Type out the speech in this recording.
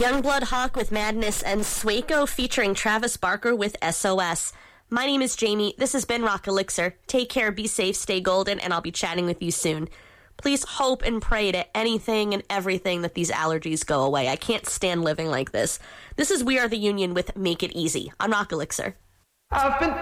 Youngblood Hawk with Madness, and Swaco featuring Travis Barker with SOS. My name is Jamie. This has been Rock Elixir. Take care, be safe, stay golden, and I'll be chatting with you soon. Please hope and pray to anything and everything that these allergies go away. I can't stand living like this. This is We Are the Union with Make It Easy on Rock Elixir. I've been